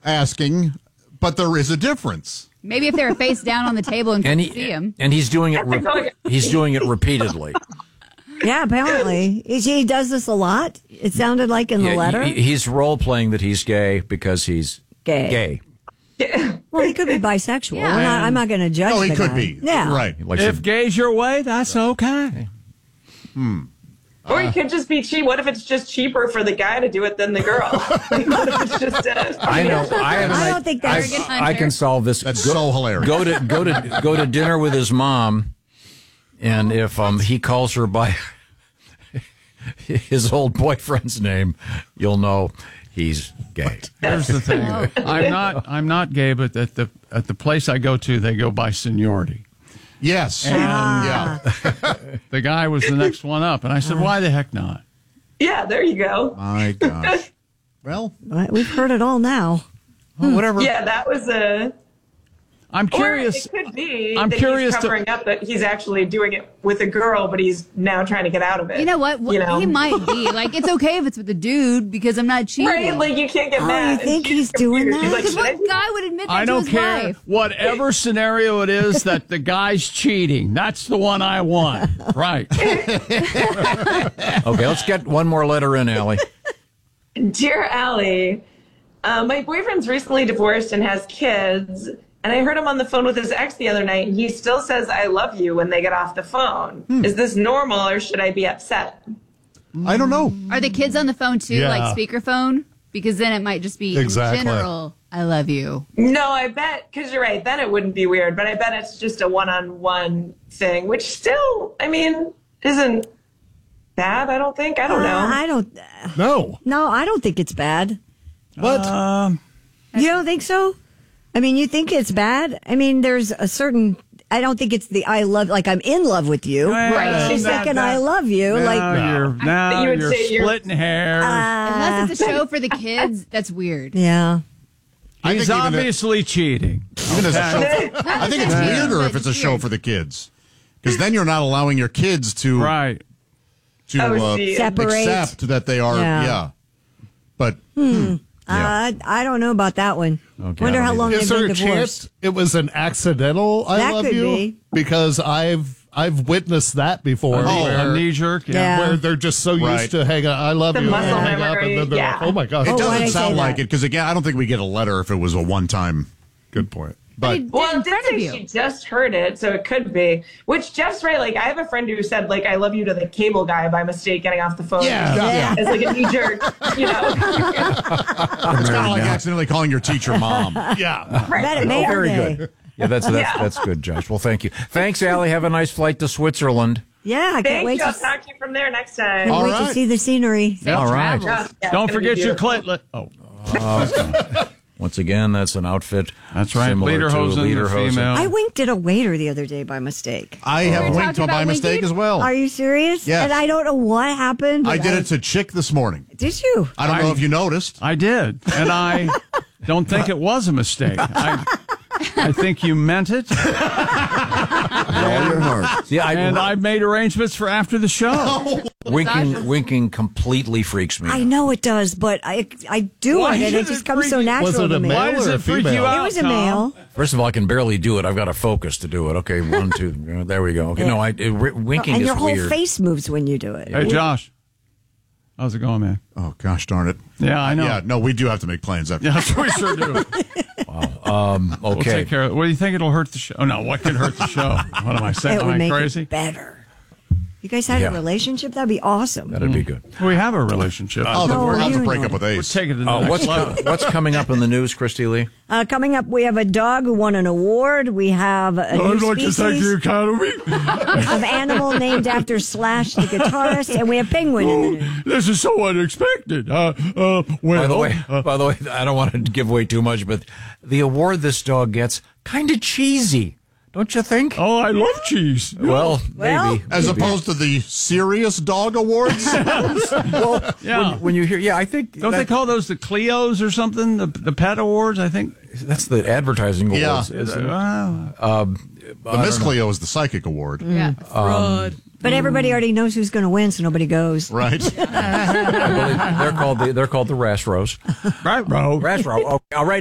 asking, but there is a difference. Maybe if they were face down on the table and couldn't see him. And he's doing it. He's doing it repeatedly. Yeah, apparently he does this a lot. It sounded like in the letter. He's role playing that he's gay because he's gay. Well, he could be bisexual. Yeah. I'm not going to judge. No, he the could guy. be. Yeah, right. If gay's your way, that's okay. Or he could just be cheap. What if it's just cheaper for the guy to do it than the girl? Like, what if it's just I know. I don't think that's. I can solve this. That's so hilarious. Go to dinner with his mom, and if he calls her by his old boyfriend's name, you'll know he's gay. Here's the thing: I'm not gay, but at the place I go to, they go by seniority. Yes. And the guy was the next one up, and I said, "Why the heck not?" Yeah, there you go. My gosh. Well, We've heard it all now. Well, whatever. Yeah, that was a. I'm curious. Or it could be I'm that curious he's covering up that he's actually doing it with a girl, but he's now trying to get out of it. You know what? He might be. Like, it's okay if it's with a dude because I'm not cheating. Right? Like, you can't get mad. You think he's doing that? Because what guy would admit that I to don't his care. wife? Whatever scenario it is that the guy's cheating, that's the one I want. Right. Okay, let's get one more letter in, Allie. Dear Allie, my boyfriend's recently divorced and has kids, and I heard him on the phone with his ex the other night, and he still says, I love you when they get off the phone. Is this normal, or should I be upset? I don't know. Are the kids on the phone too, like speakerphone? Because then it might just be Exactly. in general, I love you. No, I bet, because you're right, then it wouldn't be weird, but I bet it's just a one-on-one thing, which still, I mean, isn't bad, I don't think. I don't know. I don't. No. I don't think it's bad. What? You don't think so? I mean, you think it's bad? I mean, there's a certain. I don't think it's the I love, like I'm in love with you. Right. She's thinking I love you. Now You would you're say you're- splitting hairs. Unless it's a show for the kids, that's weird. Yeah. I He's think even obviously cheating. as a show, I think it's weirder if it's a show for the kids, because then you're not allowing your kids to Right. Separate. accept that they are. Yeah. But I don't know about that one. Okay, Wonder how long Is they've there been a divorced. chance it was an accidental I That love could you? be. Because I've witnessed that before. A knee jerk. Yeah. Where they're just so Right. used to hang on, I love The you. muscle and hang up, memory, and then they're yeah. like, oh my gosh. it why'd I doesn't say sound like that? it, because again, I don't think we get a letter if it was a one-time. Good point. But Well, in it did front of say you. she just heard it, so it could be. Which Jeff's right. Like, I have a friend who said, like, I love you to the cable guy by mistake getting off the phone. Yeah. It's like a knee jerk, you know. it's kind of like accidentally calling your teacher mom. Yeah. Bet it made her Very day. good. Yeah, that's good, Josh. Well, thank you. Thanks, Allie. Have a nice flight to Switzerland. Yeah, I can't Thank wait you. I'll to talk to you from there next time. can't All wait to right. see the scenery. All right. Yeah, it's Don't gonna forget be your beautiful. clit. Oh, Once again, that's an outfit. that's right. similar to Lederhosen, the Lederhosen. female. I winked at a waiter the other day by mistake. I have We're winked talking by about mistake winking? as well. Are you serious? Yes. And I don't know what happened. I but did it to Chick this morning. Did you? I don't know if you noticed. I did, and I don't think it was a mistake. I think you meant it, All your heart. Yeah, and I made arrangements for after the show. winking completely freaks me. I know it does, but I do Why it, and did it just it comes freak so you- natural Was it to a me. male Why does or a it freak female? you out? It was a Tom? male. First of all, I can barely do it. I've got to focus to do it. Okay, 1, 2. There we go. Okay, no, winking And is your whole weird. face moves when you do it. Hey, Josh, how's it going, man? Oh gosh darn it! Yeah, I know. Yeah, no, we do have to make plans. After. Yes, we sure do. We'll Okay. take care of it. What do you think it'll hurt the show? Oh, no, what could hurt the show? What am I saying? It Am would I make crazy? it better. You guys had Yeah. a relationship? That'd be awesome. That'd be good. We have a relationship. Oh, then we're about to you break know. up with We're Ace. taking it to the next level. What's coming up in the news, Christy Lee? Coming up, we have a dog who won an award. We have a new species Academy. of animal named after Slash, the guitarist, and we have penguin in the news. This is so unexpected. By the way, I don't want to give away too much, but the award this dog gets kind of cheesy, don't you think? Oh, I love cheese. Well, Well, maybe. As opposed to the Serious Dog Awards. Yeah. When you hear, I think Don't they call those the Cleos or something? The pet awards, I think. that's the advertising Yeah. awards. isn't it? The Miss Cleo is the Psychic Award. Yeah. but everybody already knows who's going to win, so nobody goes. Right. I believe they're called the Rasros. Right, bro. Rasro. Oh, all right.